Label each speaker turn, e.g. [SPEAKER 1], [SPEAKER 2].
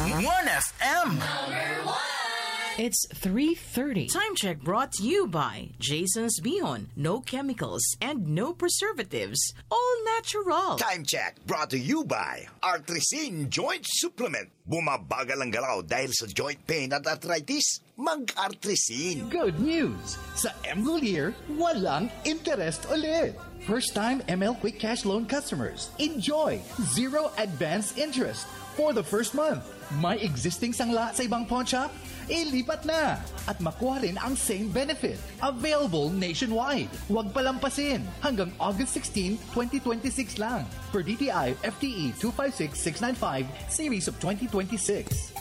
[SPEAKER 1] 1FM.
[SPEAKER 2] It's 3:30.
[SPEAKER 3] Time check brought to you by Jason's Bihon. No chemicals and no preservatives. All natural.
[SPEAKER 1] Time check brought to you by Artresin Joint Supplement. Bumabagal ang galaw dahil sa joint pain at arthritis. Mag-Artresin.
[SPEAKER 4] Good news! Sa Mgolier, walang interest ulit. First-time ML Quick Cash Loan customers, enjoy zero advance interest for the first month. May existing sangla sa ibang pawn shop? Ilipat na at makuha rin ang same benefit. Available nationwide. Huwag palampasin. Hanggang August 16, 2026 lang. Per DTI FTE 256695 Series of 2026.